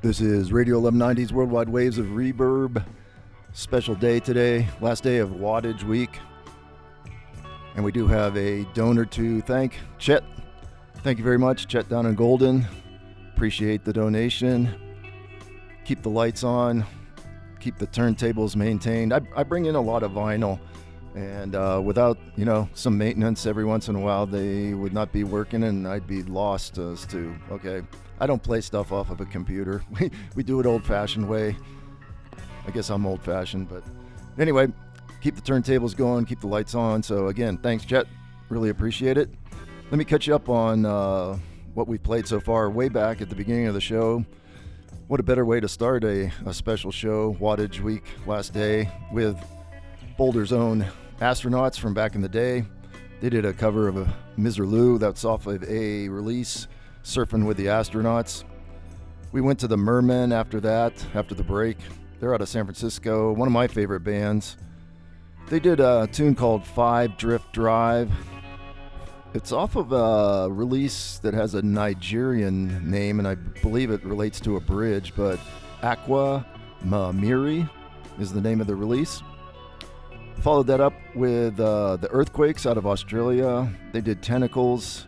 This is Radio 1190's Worldwide Waves of Reverb. Special day today, last day of Wattage Week. And we do have a donor to thank. Chet, thank you very much. Chet down in Golden. Appreciate the donation. Keep the lights on. Keep the turntables maintained. I bring in a lot of vinyl. And without, some maintenance every once in a while, they would not be working and I'd be lost as to, okay, I don't play stuff off of a computer. We do it old-fashioned way. I guess I'm old-fashioned, but anyway, keep the turntables going, keep the lights on. So again, thanks, Chet. Really appreciate it. Let me catch you up on what we've played so far way back at the beginning of the show. What a better way to start a special show, Wattage Week, last day, with Boulder's own Astronauts from back in the day. They did a cover of a Miserlou that's off of a release, Surfing with the Astronauts. We went to the Mermen after that, after the break. They're out of San Francisco, one of my favorite bands. They did a tune called 5 Drift Drive. It's off of a release that has a Nigerian name, and I believe it relates to a bridge, but Aqua Mamiri is the name of the release. Followed that up with the Earthquakes out of Australia. They did Tentacles.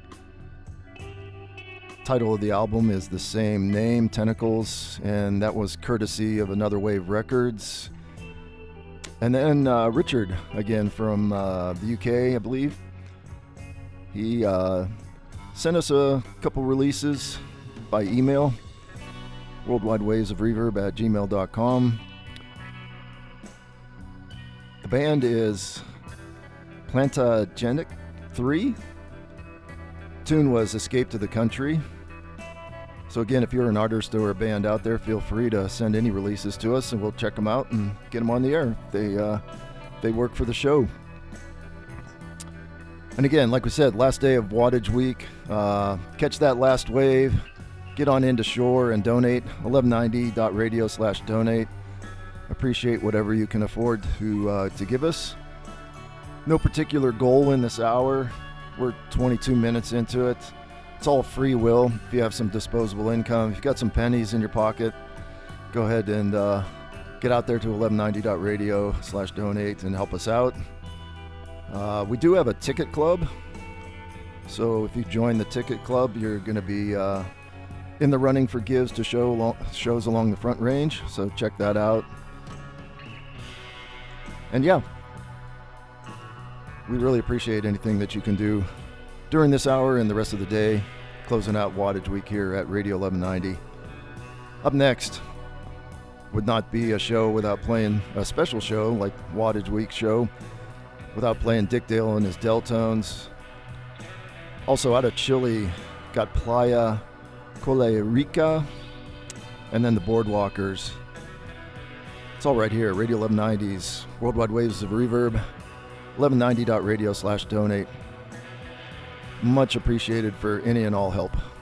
Title of the album is the same name, Tentacles, and that was courtesy of Another Wave Records. And then Richard, again from the UK, I believe. He sent us a couple releases by email, worldwidewavesofreverb@gmail.com. The band is Plantagenic 3. Tune was Escape to the Country. So again, if you're an artist or a band out there, feel free to send any releases to us and we'll check them out and get them on the air. They work for the show. And again, like we said, last day of Wattage Week. Catch that last wave. Get on into shore and donate. 1190.radio/donate. Appreciate whatever you can afford to give us. No particular goal in this hour. We're 22 minutes into it. It's all free will. If you have some disposable income, if you've got some pennies in your pocket, go ahead and get out there to 1190.radio/donate and help us out. We do have a ticket club. So if you join the ticket club, you're going to be in the running for gives to shows along the Front Range. So check that out. And yeah, we really appreciate anything that you can do during this hour and the rest of the day, closing out Wattage Week here at Radio 1190. Up next would not be a show without playing a special show like Wattage Week show, without playing Dick Dale and his Deltones. Also out of Chile, got Playa Colerica, and then the Boardwalkers. It's all right here, Radio 1190's Worldwide Waves of Reverb, 1190.radio/donate. Much appreciated for any and all help.